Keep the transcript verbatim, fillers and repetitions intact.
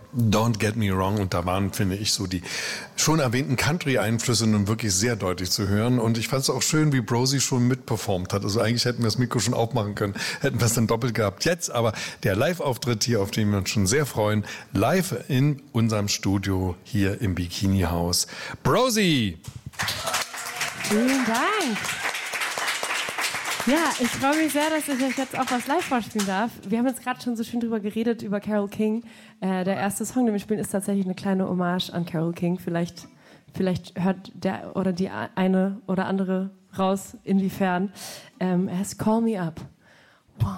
Don't Get Me Wrong, und da waren, finde ich, so die schon erwähnten Country-Einflüsse nun wirklich sehr deutlich zu hören, und ich fand es auch schön, wie Brosi schon mitperformt hat. Also eigentlich hätten wir das Mikro schon aufmachen können, hätten wir es dann doppelt gehabt. Jetzt aber der Live-Auftritt hier, auf den wir uns schon sehr freuen, live in unserem Studio hier im Bikini-Haus. Brosi! Vielen Dank! Ja, ich freue mich sehr, dass ich euch jetzt auch was live vorspielen darf. Wir haben jetzt gerade schon so schön drüber geredet, über Carole King. Äh, der erste Song, den wir spielen, ist tatsächlich eine kleine Hommage an Carole King. Vielleicht, vielleicht hört der oder die eine oder andere raus, inwiefern. Ähm, er heißt Call Me Up.